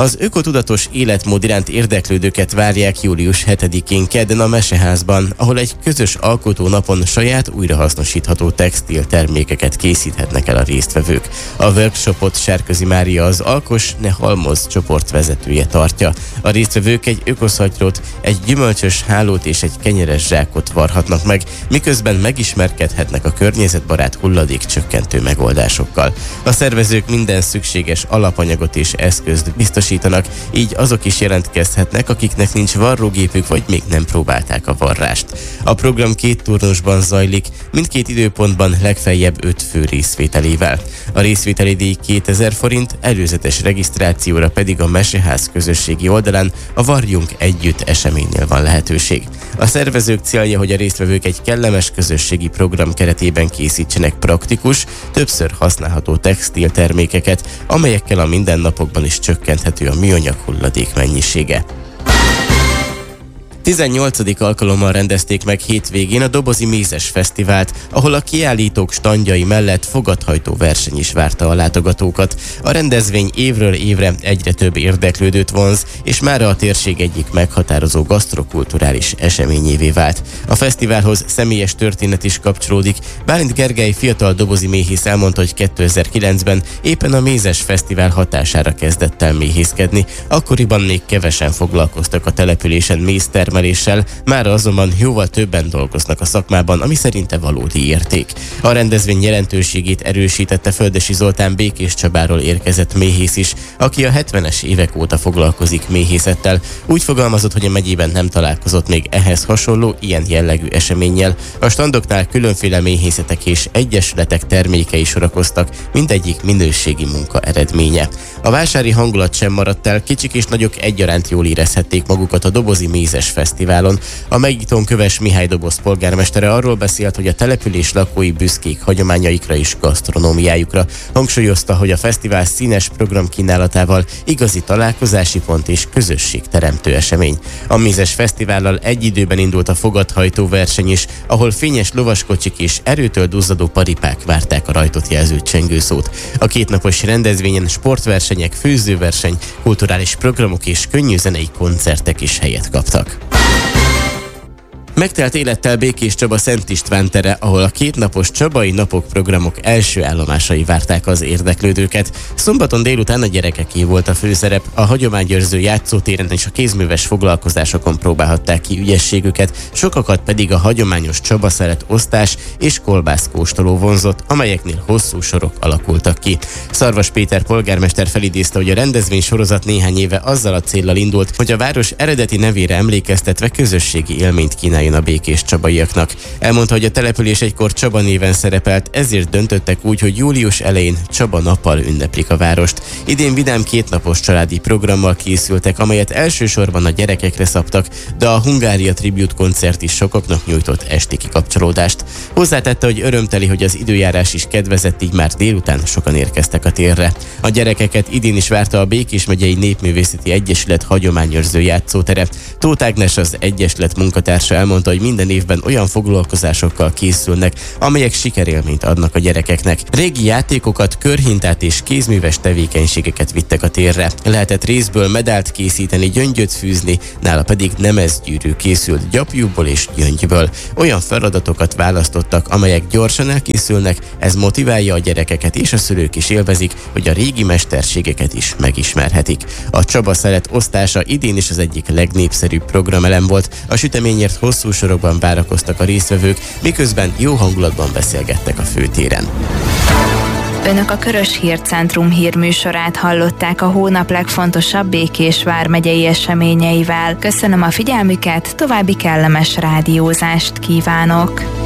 Az ökotudatos életmód iránt érdeklődőket várják július 7-én kedden a Meseházban, ahol egy közös alkotónapon saját újrahasznosítható textil termékeket készíthetnek el a résztvevők. A workshopot Sárközi Mária, az Alkos Ne Halmozz csoport vezetője tartja. A résztvevők egy ökoszatyrot, egy gyümölcsös hálót és egy kenyeres zsákot varhatnak meg, miközben megismerkedhetnek a környezetbarát hulladékcsökkentő megoldásokkal. A szervezők minden szükséges alapanyagot és eszközt biztosítanak, így azok is jelentkezhetnek, akiknek nincs varrógépük, vagy még nem próbálták a varrást. A program 2 turnusban zajlik, mindkét időpontban legfeljebb 5 fő részvételével. A részvételi díj 2000 forint, előzetes regisztrációra pedig a Meseház közösségi oldalán a Varjunk Együtt eseménynél van lehetőség. A szervezők célja, hogy a résztvevők egy kellemes közösségi program keretében készítsenek praktikus, többször használható textiltermékeket, amelyekkel a mindennapokban is csökkenthető a műanyag hulladék mennyisége. 18. alkalommal rendezték meg hétvégén a Dobozi Mézes Fesztivált, ahol a kiállítók standjai mellett fogadhajtó verseny is várta a látogatókat. A rendezvény évről évre egyre több érdeklődőt vonz, és mára a térség egyik meghatározó gasztrokulturális eseményévé vált. A fesztiválhoz személyes történet is kapcsolódik. Bálint Gergely fiatal dobozi méhész elmondta, hogy 2009-ben éppen a Mézes Fesztivál hatására kezdett el méhészkedni. Akkoriban még kevesen foglalkoztak a településen méztermeléssel, mára azonban jóval többen dolgoznak a szakmában, ami szerinte valódi érték. A rendezvény jelentőségét erősítette Földesi Zoltán Békéscsabáról érkezett méhész is, aki a 70-es évek óta foglalkozik méhészettel. Úgy fogalmazott, hogy a megyében nem találkozott még ehhez hasonló, ilyen jellegű eseménnyel. A standoknál különféle méhészetek és egyesületek termékei sorakoztak, mindegyik minőségi munka eredménye. A vásári hangulat sem maradt el, kicsik és nagyok egyaránt jól érezhették magukat a Dobozi Mézes Fesztiválon. A megnyitón Köves Mihály Doboz polgármestere arról beszélt, hogy a település lakói büszkék hagyományaikra és gasztronómiájukra. Hangsúlyozta, hogy a fesztivál színes programkínálatával igazi találkozási pont és közösségteremtő esemény. A Mézes Fesztivállal egy időben indult a fogadhajtó verseny is, ahol fényes lovaskocsik és erőtől duzzadó paripák várták a rajtot jelző csengőszót. A kétnapos rendezvényen sportversenyek, főzőverseny, kulturális programok és könnyű zenei koncertek is helyet kaptak. Megtelt élettel Békéscsaba Szent István tere, ahol a kétnapos Csabai Napok programok első állomásai várták az érdeklődőket. Szombaton délután a gyerekeké volt a főszerep, a hagyományőrző játszótéren és a kézműves foglalkozásokon próbálhatták ki ügyességüket, sokakat pedig a hagyományos csabaszeret osztás és kolbászkóstoló vonzott, amelyeknél hosszú sorok alakultak ki. Szarvas Péter polgármester felidézte, hogy a rendezvény sorozat néhány éve azzal a céllal indult, hogy a város eredeti nevére emlékeztetve közösségi élményt kínáljon a békéscsabaiaknak. Elmondta, hogy a település egykor Csaba néven szerepelt, ezért döntöttek úgy, hogy július elején Csaba nappal ünneplik a várost. Idén vidám kétnapos családi programmal készültek, amelyet elsősorban a gyerekekre szabtak, de a Hungária Tribute koncert is sokaknak nyújtott esti kikapcsolódást. Hozzátette, hogy örömteli, hogy az időjárás is kedvezett, így már délután sokan érkeztek a térre. A gyerekeket idén is várta a Békés megyei Népművészeti Egyesület hagyományőrző játszótere. Tóth Ágnes, az egyesület munkatársa elmondta, hogy minden évben olyan foglalkozásokkal készülnek, amelyek sikerélményt adnak a gyerekeknek. Régi játékokat, körhintát és kézműves tevékenységeket vittek a térre. Lehetett részből medált készíteni, gyöngyöt fűzni, nála pedig nemezgyűrű készült gyapjúból és gyöngyből. Olyan feladatokat választottak, amelyek gyorsan elkészülnek, ez motiválja a gyerekeket, és a szülők is élvezik, hogy a régi mesterségeket is megismerhetik. A Csaba szeret osztása idén is az egyik legnépszerűbb programelem volt. A süteményért hosszú sorokban várakoztak a résztvevők, miközben jó hangulatban beszélgettek a főtéren. Önök a Körös Hírcentrum hírműsorát hallották a hónap legfontosabb Békés vármegyei eseményeivel. Köszönöm a figyelmüket, további kellemes rádiózást kívánok!